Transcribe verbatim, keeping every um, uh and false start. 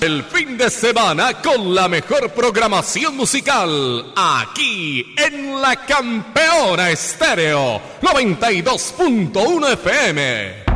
El fin de semana con la mejor programación musical, aquí en La Campeona Estéreo, noventa y dos punto uno F M.